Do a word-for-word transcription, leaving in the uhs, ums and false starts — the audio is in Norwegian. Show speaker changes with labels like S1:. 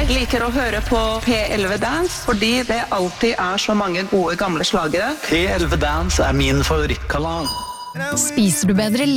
S1: Jeg liker å høre på P elleve Dance, fordi det alltid er så mange gode gamle slagere.
S2: P elleve Dance er min favorittkanal.
S3: Spiser du bedre